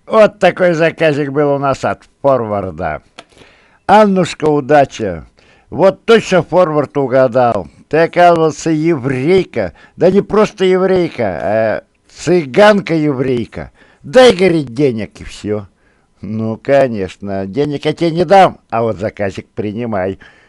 Вот такой заказик был у нас от форварда. Аннушка, удача. Вот точно форвард угадал. Ты, оказывается, еврейка. Да не просто еврейка, а цыганка-еврейка. Дай, говорит, денег и все. Ну, конечно, денег я тебе не дам, а вот заказик принимай.